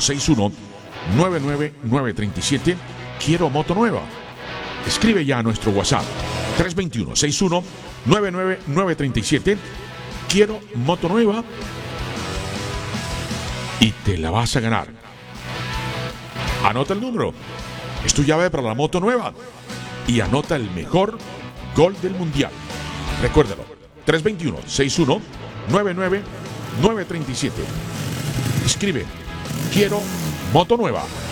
321-6199937. Quiero moto nueva. Escribe ya a nuestro WhatsApp 321-6199937. Quiero moto nueva y te la vas a ganar. Anota el número. Es tu llave para la moto nueva. Y anota el mejor gol del mundial. Recuérdalo. 321-6199937. Escribe. Quiero moto nueva.